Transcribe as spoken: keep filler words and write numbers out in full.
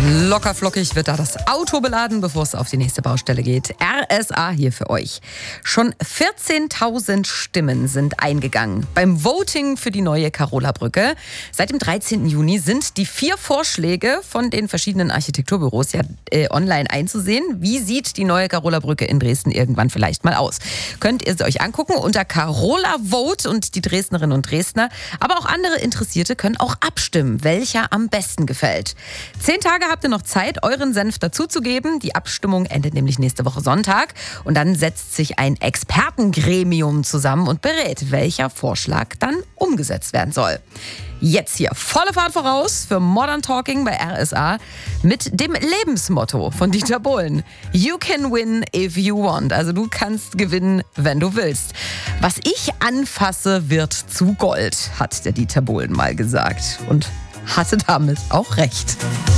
Locker flockig wird da das Auto beladen, bevor es auf die nächste Baustelle geht. R S A hier für euch. Schon vierzehntausend Stimmen sind eingegangen beim Voting für die neue Carola-Brücke. Seit dem dreizehnten Juni sind die vier Vorschläge von den verschiedenen Architekturbüros ja äh, online einzusehen. Wie sieht die neue Carola-Brücke in Dresden irgendwann vielleicht mal aus? Könnt ihr sie euch angucken unter Carola Vote, und die Dresdnerinnen und Dresdner, aber auch andere Interessierte können auch abstimmen, welcher am besten gefällt. Zehn Tage habt ihr noch Zeit, euren Senf dazuzugeben. Die Abstimmung endet nämlich nächste Woche Sonntag. Und dann setzt sich ein Expertengremium zusammen und berät, welcher Vorschlag dann umgesetzt werden soll. Jetzt hier volle Fahrt voraus für Modern Talking bei R S A mit dem Lebensmotto von Dieter Bohlen. You can win if you want. Also du kannst gewinnen, wenn du willst. Was ich anfasse, wird zu Gold, hat der Dieter Bohlen mal gesagt. Und hatte damit auch recht.